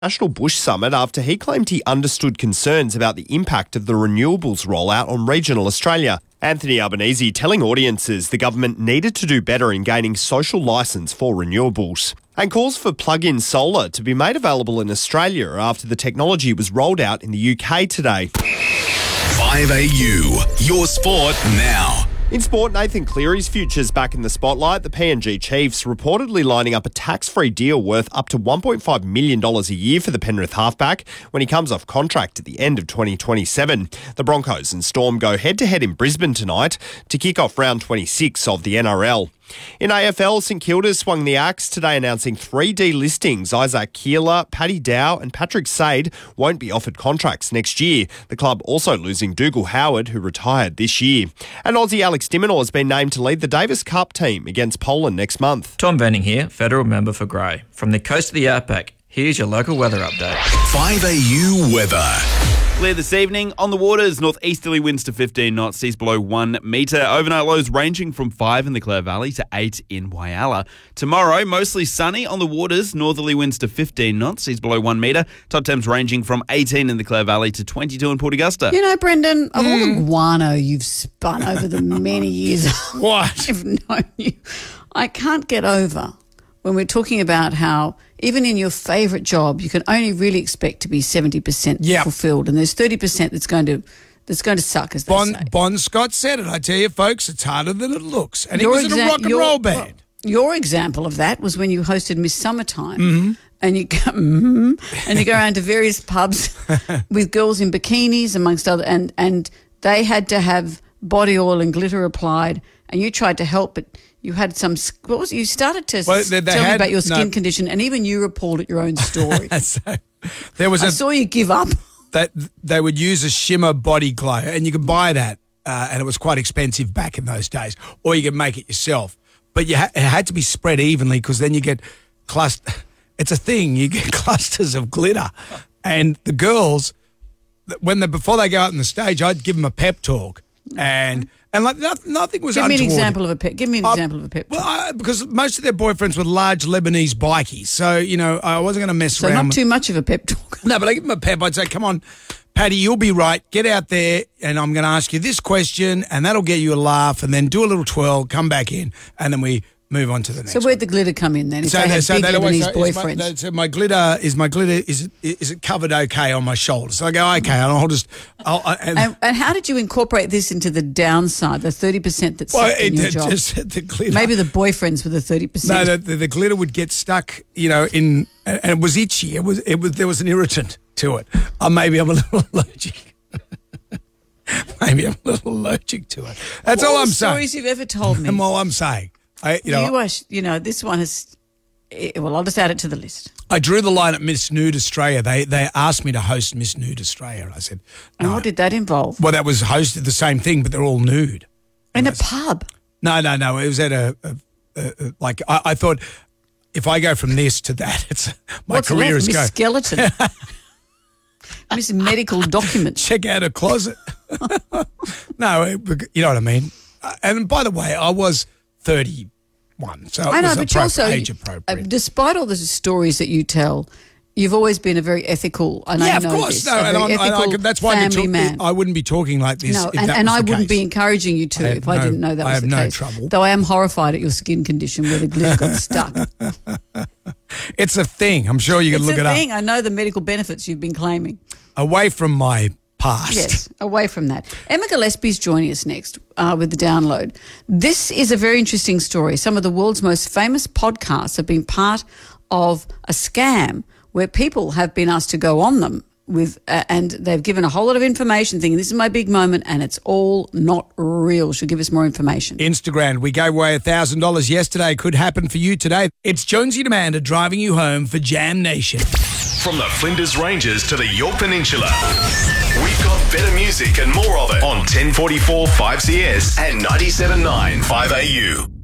National Bush Summit after he claimed he understood concerns about the impact of the renewables rollout on regional Australia. Anthony Albanese telling audiences the government needed to do better in gaining social licence for renewables. And calls for plug-in solar to be made available in Australia after the technology was rolled out in the UK today. 5AU, your sport now. In sport, Nathan Cleary's future's back in the spotlight. The PNG Chiefs reportedly lining up a tax-free deal worth up to $1.5 million a year for the Penrith halfback when he comes off contract at the end of 2027. The Broncos and Storm go head-to-head in Brisbane tonight to kick off round 26 of the NRL. In AFL, St Kilda swung the axe today announcing 3 delistings. Isaac Keeler, Paddy Dow and Patrick Sade won't be offered contracts next year. The club also losing Dougal Howard, who retired this year. And Aussie Alex de Minaur has been named to lead the Davis Cup team against Poland next month. Tom Venning here, federal member for Grey. From the coast of the outback, here's your local weather update. 5AU weather. Clear this evening. On the waters, northeasterly winds to 15 knots, seas below 1 metre. Overnight lows ranging from 5 in the Clare Valley to 8 in Whyalla. Tomorrow, mostly sunny. On the waters, northerly winds to 15 knots, seas below 1 metre. Top temps ranging from 18 in the Clare Valley to 22 in Port Augusta. You know, Brendan, of all the guano you've spun over the many years I've known you, I can't get over when we're talking about how even in your favourite job, you can only really expect to be 70% fulfilled, and there's 30% that's going to suck, as they say. Bon Scott said it. I tell you, folks, it's harder than it looks. And he was in a rock and roll band. Your example of that was when you hosted Miss Summertime, and you go, and you go around to various pubs with girls in bikinis, amongst other, and they had to have body oil and glitter applied, and you tried to help, but you had some. What was it? You started to tell me about your skin condition, and even you appalled at your own story. So, I saw you give up. That they would use a shimmer body glow, and you could buy that, and it was quite expensive back in those days, or you could make it yourself. But it had to be spread evenly, because then you get cluster. It's a thing. You get clusters of glitter, and the girls, before they go out on the stage, I'd give them a pep talk, and like nothing was untoward. Give me an example of a pep talk. Well, because most of their boyfriends were large Lebanese bikies, so I wasn't going to mess around. So not too much of a pep talk. No, but I give them a pep. I'd say, "Come on, Paddy, you'll be right. Get out there, and I'm going to ask you this question, and that'll get you a laugh, and then do a little twirl, come back in, and then we move on to the next." So where'd the glitter come in then? If they had big Lebanese boyfriends. So my glitter is it covered okay on my shoulders? So I go, okay, and I'll just. And how did you incorporate this into the downside, the 30% that's in your job? The glitter. Maybe the boyfriends were the 30%. No, the glitter would get stuck, and it was itchy. There was an irritant to it. Maybe I'm a little allergic. Maybe I'm a little allergic to it. That's all I'm saying. Stories you've ever told me. And all I'm saying. This one has. Well, I'll just add it to the list. I drew the line at Miss Nude Australia. They asked me to host Miss Nude Australia, and I said, no. And what did that involve? Well, that was hosted the same thing, but they're all nude. In a pub? No. It was at I thought if I go from this to that, my career is going. Miss Skeleton. Miss Medical Documents. Check out her closet. No, you know what I mean. And by the way, I was 31, so I know, but also age appropriate. Despite all the stories that you tell, you've always been a very ethical. And yeah, I know of course, this, that's why I wouldn't be talking like this. No, if and I wouldn't be encouraging you to if I didn't know that was the case. I have no trouble. Though I am horrified at your skin condition where the glitter got stuck. It's a thing. I'm sure you can look it up. It's a thing. I know the medical benefits you've been claiming. Away from my past. Yes, away from that. Emma Gillespie's joining us next with the download. This is a very interesting story. Some of the world's most famous podcasts have been part of a scam where people have been asked to go on them with, and they've given a whole lot of information thinking this is my big moment, and it's all not real. She'll give us more information. Instagram, we gave away $1,000 yesterday. Could happen for you today. It's Jonesy and Amanda driving you home for Jam Nation. From the Flinders Ranges to the Yorke Peninsula, we've got better music and more of it on 1044 5CS and 97.9 5AU.